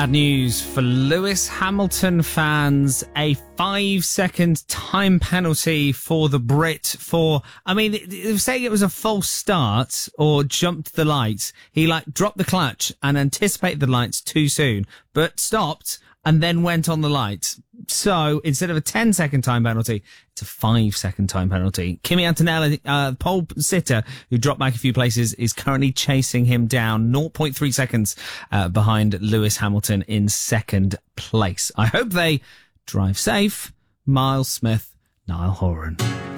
Bad news for Lewis Hamilton fans. A 5-second time penalty for the Brit they were saying it was a false start or jumped the lights. He dropped the clutch and anticipated the lights too soon, but stopped and then went on the lights. So instead of a 10-second time penalty, it's a 5-second time penalty. Kimi Antonelli, pole sitter, who dropped back a few places, is currently chasing him down 0.3 seconds behind Lewis Hamilton in second place. I hope they drive safe. Miles Smith, Niall Horan.